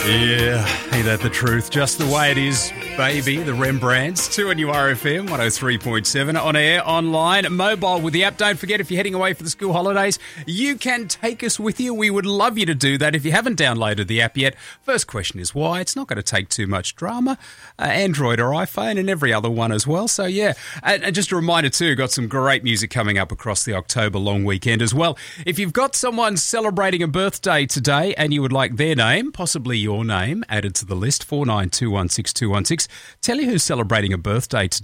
Yeah, ain't that the truth? Just the way it is, baby. The Rembrandts, 2 on URFM, 103.7, on air, online, mobile with the app. Don't forget, if you're heading away for the school holidays, you can take us with you. We would love you to do that if you haven't downloaded the app yet. First question is why? It's not going to take too much drama. Android or iPhone and every other one as well. So, yeah. And just a reminder too, got some great music coming up across the October long weekend as well. If you've got someone celebrating a birthday today and you would like their name, possibly your name, added to the list, 49216216, tell you who's celebrating a birthday today.